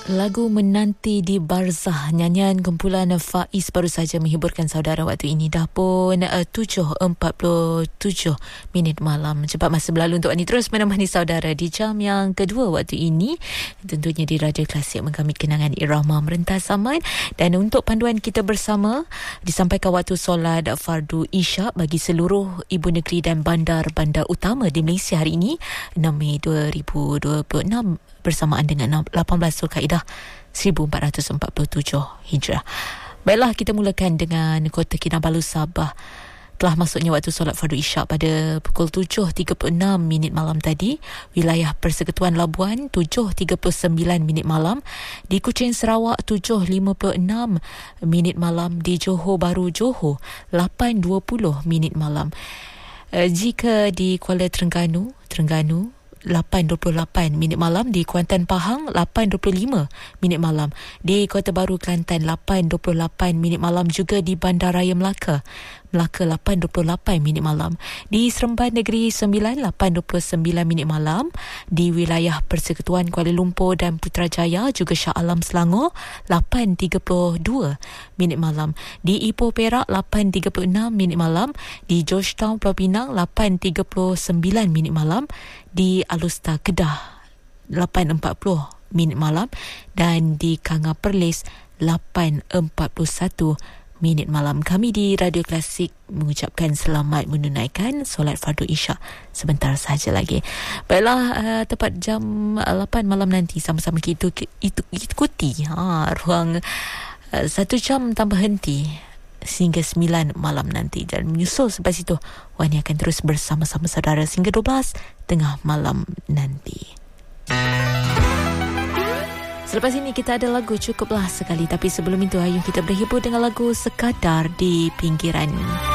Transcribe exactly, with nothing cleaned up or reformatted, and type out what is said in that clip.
Lagu Menanti di Barzah, nyanyian kumpulan Faiz baru saja menghiburkan saudara waktu ini. Dah pun uh, tujuh empat puluh tujuh minit malam. Cepat masa berlalu untuk Ani terus menemani saudara di jam yang kedua waktu ini. Tentunya di Radio Klasik mengambil kenangan irama merentas zaman. Dan untuk panduan kita bersama, disampaikan waktu solat fardu Isyak bagi seluruh ibu negeri dan bandar-bandar utama di Malaysia hari ini, enam Mei dua ribu dua puluh enam, bersamaan dengan lapan belas Zulkaidah seribu empat ratus empat puluh tujuh Hijrah. Baiklah, kita mulakan dengan Kota Kinabalu, Sabah. Telah masuknya waktu solat fardu Isyak pada pukul tujuh tiga puluh enam minit malam tadi. Wilayah Persekutuan Labuan tujuh tiga puluh sembilan minit malam. Di Kuching Sarawak tujuh lima puluh enam minit malam. Di Johor Bahru Johor lapan dua puluh minit malam. Jika di Kuala Terengganu Terengganu lapan dua puluh lapan minit malam. Di Kuantan Pahang lapan dua puluh lima minit malam. Di Kota Baru Kelantan lapan dua puluh lapan minit malam. Juga di Bandaraya Melaka Melaka lapan dua puluh lapan minit malam. Di Seremban Negeri Sembilan lapan dua puluh sembilan minit malam. Di wilayah Persekutuan Kuala Lumpur dan Putrajaya juga Shah Alam Selangor lapan tiga puluh dua minit malam. Di Ipoh Perak lapan tiga puluh enam minit malam. Di Georgetown Pulau Pinang lapan tiga puluh sembilan minit malam. Di Alustar Kedah lapan empat puluh minit malam. Dan di Kanga Perlis lapan empat puluh satu minit malam. Kami di Radio Klasik mengucapkan selamat menunaikan solat fardu Isyak sebentar sahaja lagi. Baiklah, uh, tepat jam lapan malam nanti sama-sama kita itu ikuti ha, ruang uh, satu jam tanpa henti sehingga sembilan malam nanti. Dan menyusul selepas itu, Wani akan terus bersama-sama saudara sehingga dua belas tengah malam nanti. Selepas ini kita ada lagu Cukuplah Sekali. Tapi sebelum itu, ayuh kita berhibur dengan lagu Sekadar di Pinggiran.